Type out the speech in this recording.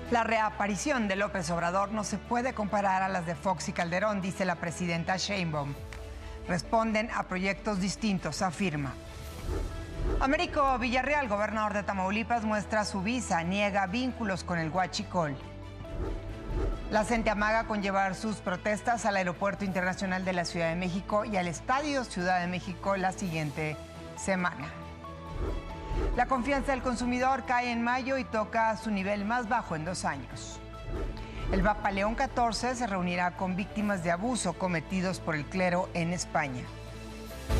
La reaparición de López Obrador no se puede comparar a las de Fox y Calderón, dice la presidenta Sheinbaum. Responden a proyectos distintos, afirma. Américo Villarreal, gobernador de Tamaulipas, muestra su visa, niega vínculos con el huachicol. La gente amaga con llevar sus protestas al Aeropuerto Internacional de la Ciudad de México y al Estadio Ciudad de México la siguiente semana. La confianza del consumidor cae en mayo y toca su nivel más bajo en 2 años. El Papa León XIV se reunirá con víctimas de abuso cometidos por el clero en España.